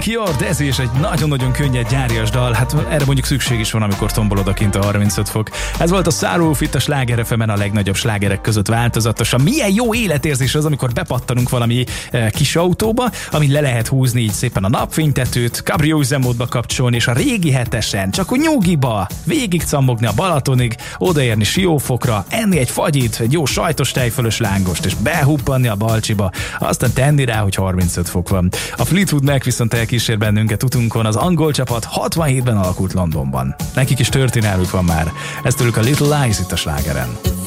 Melchior, Dezi és egy nagyon-nagyon könnyed gyárias dal, hát erre mondjuk szükség is van, amikor tombol odakint a 35 fok. Ez volt a Sunroof itt a Sláger FM-en, a legnagyobb slágerek között változatosan. Milyen jó életérzés az, amikor bepattanunk valami kis autóba, amin le lehet húzni így szépen a napfénytetőt, kabrió üzemmódba kapcsolni, és a régi hetesen, csak úgy nyugiba, végig cammogni a Balatonig, odaérni Siófokra, enni egy fagyit, egy jó sajtos tejfölös lángost, és behuppanni a Balcsiba, aztán tenni rá, hogy 35 fok van. A Fleetwood Mac viszont elkísér bennünket utunkon, az angol csapat 67-ben alakult Londonban. Nekik is történelmük van már. Ez tőlük a Little Lies itt a Slágeren.